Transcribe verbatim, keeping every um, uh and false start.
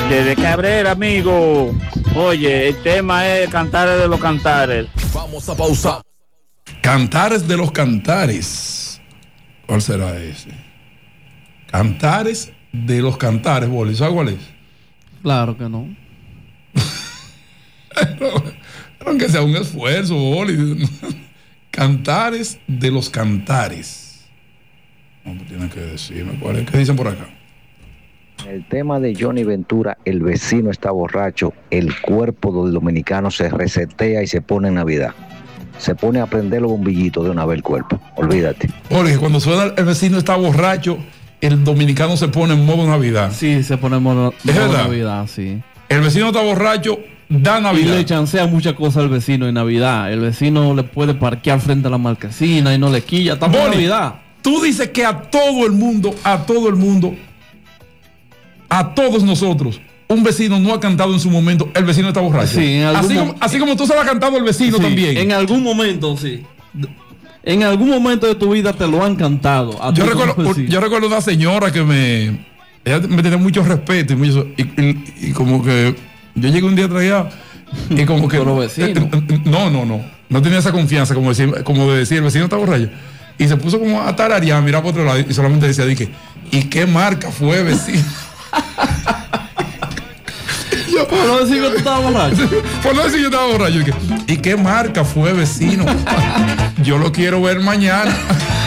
Desde Cabrera, amigo. Oye, el tema es Cantares de los Cantares. Vamos a pausar. Cantares de los Cantares. ¿Cuál será ese? Cantares de los Cantares, Boli. ¿Sabes cuál es? Claro que no. Aunque sea un esfuerzo, Boli. Cantares de los Cantares. No, pues tienen que decirme cuál es. ¿Qué dicen por acá? El tema de Johnny Ventura, el vecino está borracho, el cuerpo del dominicano se resetea y se pone en Navidad. Se pone a prender los bombillitos de una vez el cuerpo. Olvídate. Jorge, cuando suena el vecino está borracho, el dominicano se pone en modo Navidad. Sí, se pone en modo, ¿Es modo verdad? Navidad, sí. El vecino está borracho, da Y Navidad. le chancea muchas cosas al vecino en Navidad. El vecino le puede parquear frente a la marquesina y no le quilla. Está por Boli, Navidad. tú dices que a todo el mundo, a todo el mundo, a todos nosotros, un vecino no ha cantado en su momento, el vecino está borracho. Sí, en algún así, mo- como, así como tú se lo has cantado el vecino Sí, también. en algún momento, sí. En algún momento de tu vida te lo han cantado. a Yo ti como recuerdo, vecino. yo recuerdo una señora que me, ella me tenía mucho respeto y, mucho, y, y- y como que yo llegué un día traía y como que Pero vecino. no, no, no, no tenía esa confianza como decir, como de decir el vecino está borracho y se puso como a tararear, mirar por otro lado y solamente decía, dije, ¿y qué marca fue vecino? Yo, Por no decir que tú estabas borracho. por no decir yo estaba borracho, dije, ¿y qué marca fue vecino? Yo lo quiero ver mañana.